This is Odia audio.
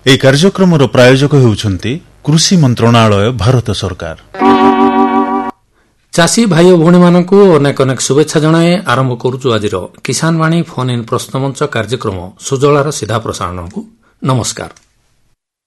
ଏହି କାର୍ଯ୍ୟକ୍ରମର ପ୍ରାୟୋଜକ ହେଉଛନ୍ତି କୃଷି ମନ୍ତ୍ରଣାଳୟ, ଭାରତ ସରକାର। ଚାଷୀ ଭାଇ ଓ ଭଉଣୀମାନଙ୍କୁ ଅନେକ ଅନେକ ଶୁଭେଚ୍ଛା ଜଣାଇ ଆରମ୍ଭ କରୁଛୁ ଆଜିର କିଷାନ ବାଣୀ ଫୋନ୍ ଇନ୍ ପ୍ରଶ୍ନମଞ୍ଚ କାର୍ଯ୍ୟକ୍ରମ ସୁଜଳାର ସିଧା ପ୍ରସାରଣକୁ। ନମସ୍କାର।